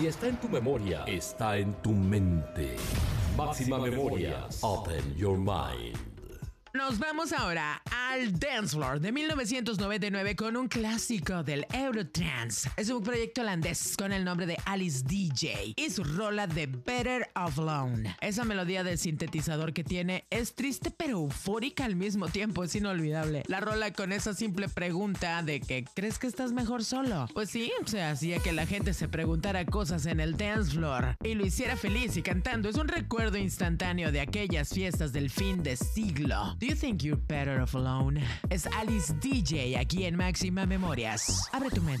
Si está en tu memoria, está en tu mente. Máxima Memorias. Open your mind. Nos vamos ahora al Dance Floor de 1999 con un clásico del Eurotrance. Es un proyecto holandés con el nombre de Alice DJ y su rola de Better Off Alone. Esa melodía del sintetizador que tiene es triste pero eufórica al mismo tiempo, es inolvidable. La rola con esa simple pregunta de que ¿crees que estás mejor solo? Pues sí, se hacía que la gente se preguntara cosas en el Dance Floor y lo hiciera feliz y cantando. Es un recuerdo instantáneo de aquellas fiestas del fin de siglo. Do you think you're better off alone? Es Alice DJ aquí en Máxima Memorias. Abre tu mente.